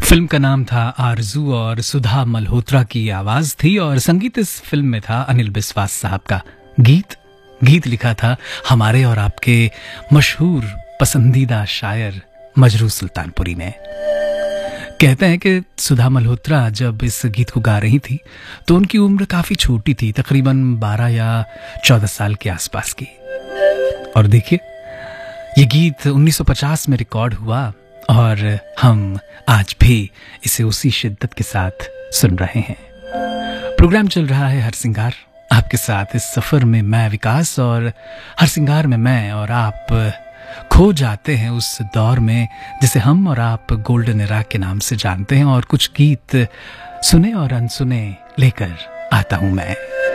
Film का नाम था आरजू और सुधा मल्होत्रा की आवाज थी और संगीत इस फिल्म में था अनिल बिस्वास साहब का। गीत लिखा था हमारे और आपके मशहूर पसंदीदा शायर मजरू सुल्तानपुरी ने। कहते हैं कि सुधा मल्होत्रा जब इस गीत को गा रही थी तो उनकी उम्र काफी छोटी थी, तकरीबन 12 या 14 साल के आसपास की। और देखिए, ये गीत 1950 में रिकॉर्ड हुआ और हम आज भी इसे उसी शिद्दत के साथ सुन रहे हैं। प्रोग्राम चल रहा है हर सिंगार, आपके साथ इस सफर में मैं विकास, और हर सिंगार में मैं और आप खो जाते हैं उस दौर में जिसे हम और आप गोल्डन एरा के नाम से जानते हैं। और कुछ गीत सुने और अनसुने लेकर आता हूं मैं।